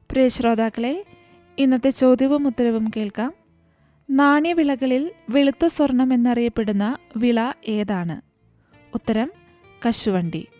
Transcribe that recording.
പ്രിയ ശ്രോതാക്കളെ, ഇന്നത്തെ ചോദ്യവും ഉത്തരവും കേൾക്കാം. നാണ്യവിളകളിൽ വെളുത്ത സ്വർണം എന്നറിയപ്പെടുന്ന വിള ഏതാണ്? ഉത്തരം കശുവണ്ടി.